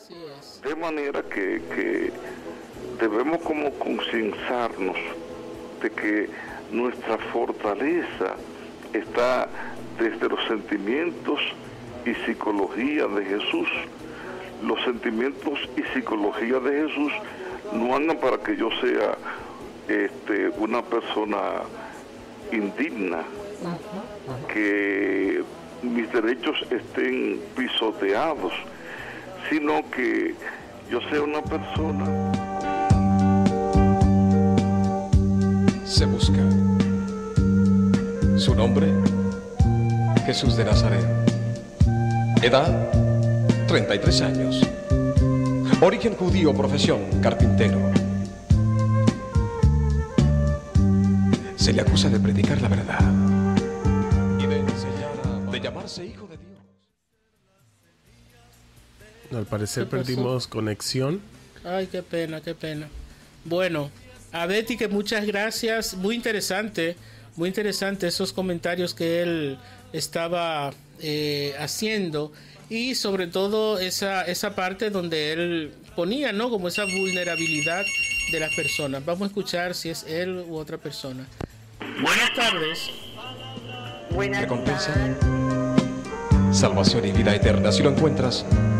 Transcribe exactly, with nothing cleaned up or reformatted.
Así es. De manera que, que debemos como concienciarnos de que nuestra fortaleza está desde los sentimientos y psicología de Jesús. Los sentimientos y psicología de Jesús no andan para que yo sea este, una persona indigna, que mis derechos estén pisoteados, sino que yo sea una persona. Se busca. Su nombre, Jesús de Nazaret. Edad, treinta y tres años. Origen judío, profesión, carpintero. Se le acusa de predicar la verdad y de enseñar, de llamarse hijo de Dios. Al parecer perdimos conexión. Ay, qué pena, qué pena. Bueno, a Betty, que muchas gracias. Muy interesante, muy interesante esos comentarios que él estaba eh, haciendo. Y sobre todo esa, esa parte donde él ponía, ¿no? Como esa vulnerabilidad de las personas. Vamos a escuchar si es él u otra persona. Buenas tardes. Recompensa, salvación y vida eterna. Si lo encuentras,